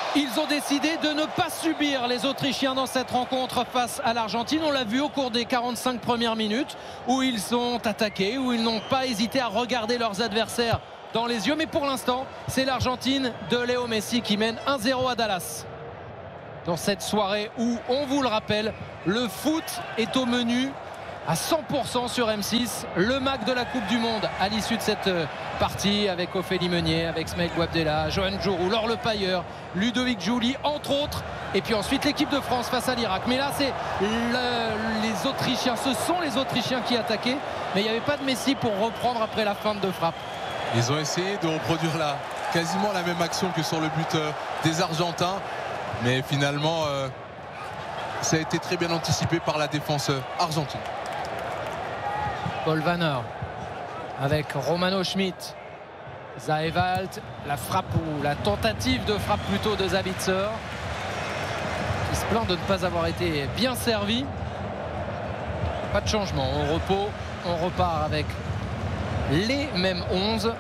Ils ont décidé de ne pas subir les Autrichiens dans cette rencontre face à l'Argentine. On l'a vu au cours des 45 premières minutes où ils sont attaqués, où ils n'ont pas hésité à regarder leurs adversaires dans les yeux. Mais pour l'instant, c'est l'Argentine de Léo Messi qui mène 1-0 à Dallas. Dans cette soirée où, on vous le rappelle, le foot est au menu à 100% sur M6, le MAC de la Coupe du Monde à l'issue de cette partie avec Ophélie Meunier, avec Smaïl Bouabdella, Johan Djourou, Laure Le Pailleur, Ludovic Jouli, entre autres. Et puis ensuite l'équipe de France face à l'Irak. Mais là, c'est les Autrichiens, ce sont les Autrichiens qui attaquaient. Mais il n'y avait pas de Messi pour reprendre après la feinte de frappe. Ils ont essayé de reproduire quasiment la même action que sur le but des Argentins. Mais finalement, ça a été très bien anticipé par la défense argentine. Paul Vanner avec Romano Schmidt, Zaewald, la frappe ou la tentative de frappe plutôt de Sabitzer qui se plaint de ne pas avoir été bien servi. Pas de changement au repos, on repart avec les mêmes 11.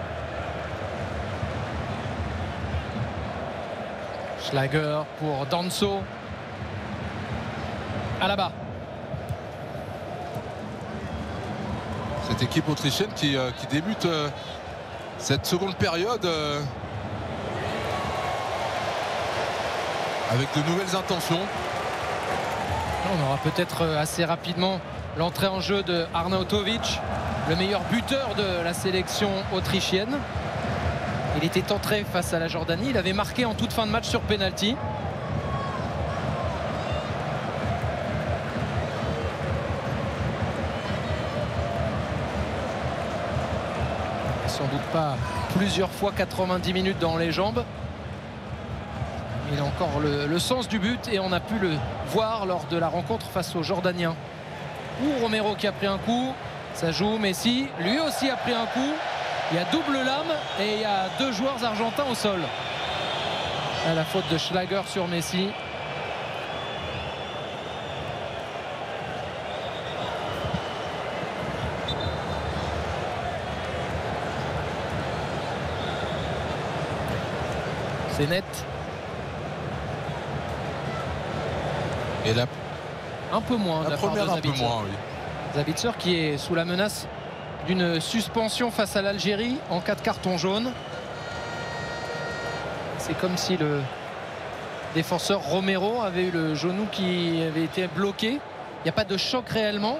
Schlager pour Danso. Alaba. Cette équipe autrichienne qui débute cette seconde période avec de nouvelles intentions. On aura peut-être assez rapidement l'entrée en jeu de Arnautovic, le meilleur buteur de la sélection autrichienne. Il était entré face à la Jordanie, il avait marqué en toute fin de match sur penalty. Sans doute pas plusieurs fois 90 minutes dans les jambes. Il a encore le sens du but et on a pu le voir lors de la rencontre face aux Jordaniens. Ou Romero qui a pris un coup, ça joue. Messi lui aussi a pris un coup. Il y a double lame et il y a deux joueurs argentins au sol. À la faute de Schlager sur Messi. C'est net. Et là, un peu moins. la première un peu moins, oui. Sabitzer qui est sous la menace d'une suspension face à l'Algérie en cas de carton jaune. C'est comme si le défenseur Romero avait eu le genou qui avait été bloqué. Il n'y a pas de choc réellement.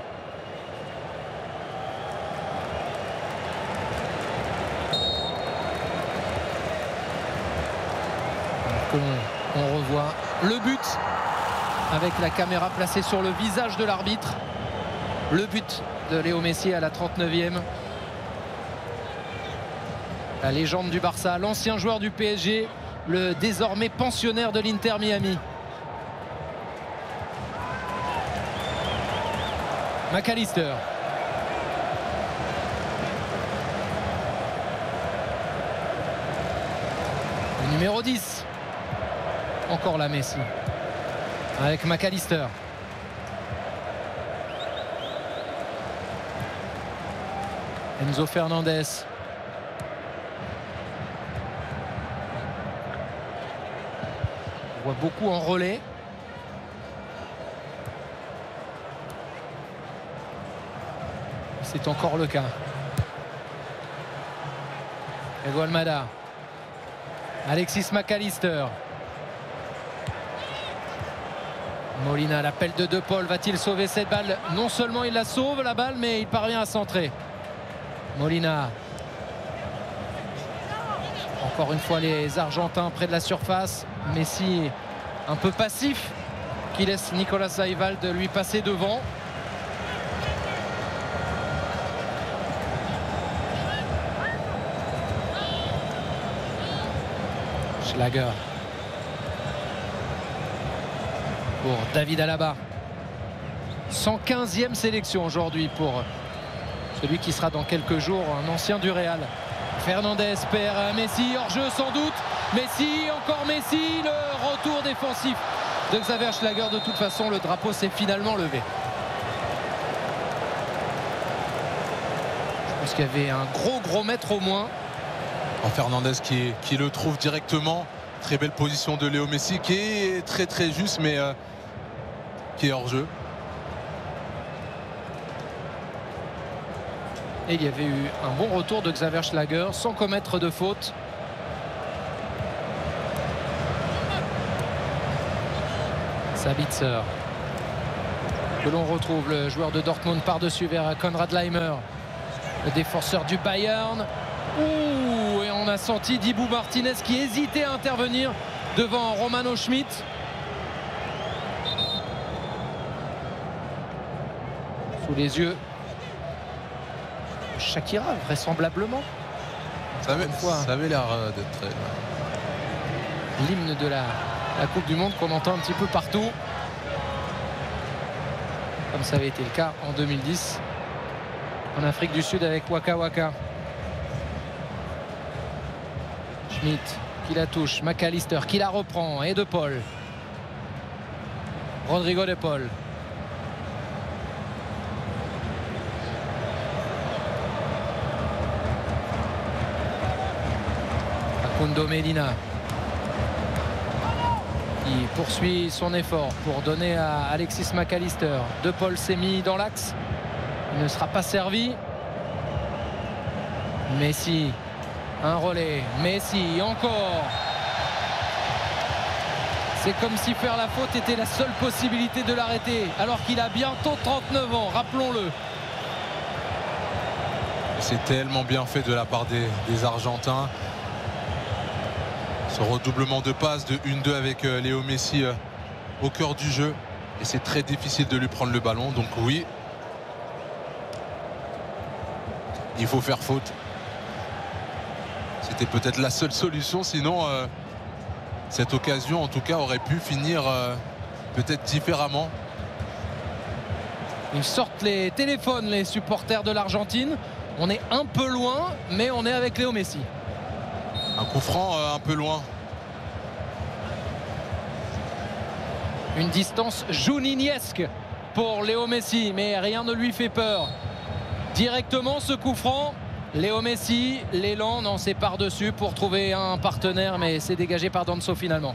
On revoit le but avec la caméra placée sur le visage de l'arbitre. Le but de Léo Messi à la 39e. La légende du Barça, l'ancien joueur du PSG, le désormais pensionnaire de l'Inter Miami. McAllister. Le numéro 10. Encore la Messi. Avec McAllister. Enzo Fernandez. On voit beaucoup en relais. C'est encore le cas. Ego Almada. Alexis McAllister. Molina, l'appel de De Paul. Va-t-il sauver cette balle? Non seulement il la sauve la balle, mais il parvient à centrer. Molina. Encore une fois les Argentins près de la surface. Messi un peu passif qui laisse Nicolas Zaewald lui passer devant. Schlager. Pour David Alaba. 115e sélection aujourd'hui pour celui qui sera dans quelques jours un ancien du Real. Fernandez perd Messi, hors-jeu sans doute. Messi, encore Messi, le retour défensif de Xaver Schlager. De toute façon, le drapeau s'est finalement levé. Je pense qu'il y avait un gros mètre au moins. Fernandez qui le trouve directement Très belle position de Léo Messi qui est très très juste, mais qui est hors jeu. Et il y avait eu un bon retour de Xaver Schlager sans commettre de faute. Sabitzer, que l'on retrouve, le joueur de Dortmund, par-dessus vers Konrad Laimer, le défenseur du Bayern. Ouh, et on a senti Dibou Martinez qui hésitait à intervenir devant Romano Schmidt. Sous les yeux de Shakira, vraisemblablement. Ça avait l'air d'être très... L'hymne de la Coupe du Monde qu'on entend un petit peu partout, comme ça avait été le cas en 2010 en Afrique du Sud avec Waka Waka. Schmidt qui la touche, McAllister qui la reprend, et De Paul, Rodrigo De Paul. Facundo Medina qui poursuit son effort pour donner à Alexis McAllister. De Paul s'est mis dans l'axe, il ne sera pas servi. Messi, un relais, Messi encore. C'est comme si faire la faute était la seule possibilité de l'arrêter, alors qu'il a bientôt 39 ans, rappelons-le. C'est tellement bien fait de la part des Argentins. Ce redoublement de passes de 1-2 avec Léo Messi au cœur du jeu. Et c'est très difficile de lui prendre le ballon. Donc oui, il faut faire faute. C'était peut-être la seule solution. Sinon, cette occasion, en tout cas, aurait pu finir peut-être différemment. Ils sortent les téléphones, les supporters de l'Argentine. On est un peu loin, mais on est avec Léo Messi. Un coup franc un peu loin. Une distance jouniniesque pour Léo Messi, mais rien ne lui fait peur. Directement ce coup franc, Léo Messi, l'élan, non, c'est par-dessus pour trouver un partenaire, mais c'est dégagé par Danso finalement.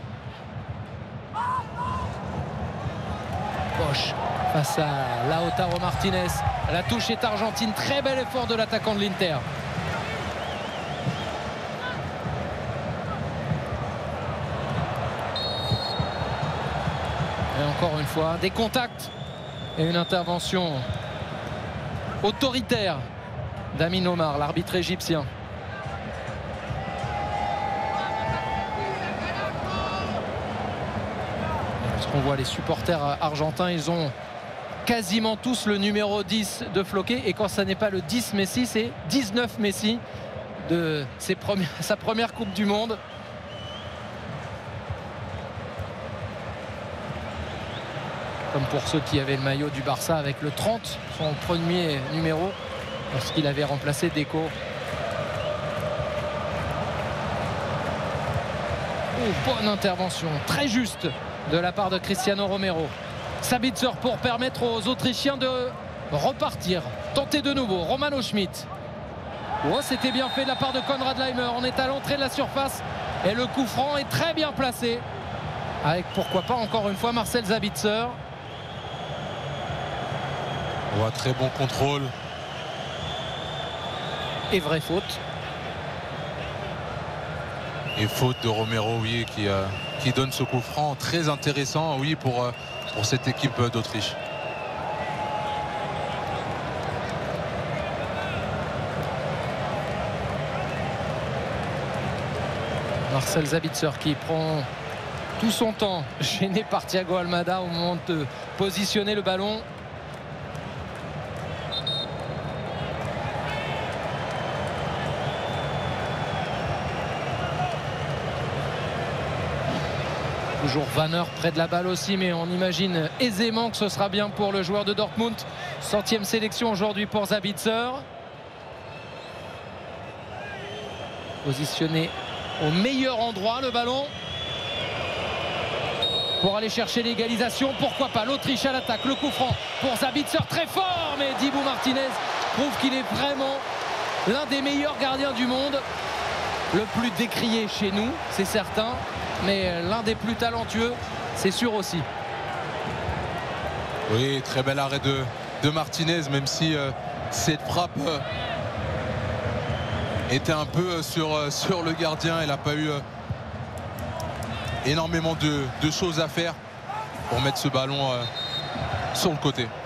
Bosch face à Lautaro Martinez. La touche est argentine, très bel effort de l'attaquant de l'Inter. Et encore une fois, des contacts et une intervention autoritaire d'Amin Omar, l'arbitre égyptien. Lorsqu'on voit les supporters argentins, ils ont quasiment tous le numéro 10 de Floquet. Et quand ça n'est pas le 10 Messi, c'est 19 Messi de sa première Coupe du Monde. Comme pour ceux qui avaient le maillot du Barça avec le 30, son premier numéro, lorsqu'il avait remplacé Deco. Oh, bonne intervention, très juste de la part de Cristiano Romero. Sabitzer pour permettre aux Autrichiens de repartir, tenter de nouveau. Romano Schmidt. Oh, c'était bien fait de la part de Konrad Laimer. On est à l'entrée de la surface et le coup franc est très bien placé, avec pourquoi pas encore une fois Marcel Sabitzer. On voit très bon contrôle. Et vraie faute. Et faute de Romero, oui, qui donne ce coup franc très intéressant, oui, pour cette équipe d'Autriche. Marcel Sabitzer qui prend tout son temps, gêné par Thiago Almada au moment de positionner le ballon. Toujours Vanner près de la balle aussi, mais on imagine aisément que ce sera bien pour le joueur de Dortmund. 100e sélection aujourd'hui pour Sabitzer. Positionné au meilleur endroit le ballon pour aller chercher l'égalisation. Pourquoi pas l'Autriche à l'attaque, le coup franc pour Sabitzer, très fort, mais Dibou Martinez prouve qu'il est vraiment l'un des meilleurs gardiens du monde, le plus décrié chez nous, c'est certain. mais l'un des plus talentueux, c'est sûr aussi. Oui, très bel arrêt de Martinez, même si cette frappe était un peu sur le gardien. Elle n'a pas eu énormément de choses à faire pour mettre ce ballon sur le côté.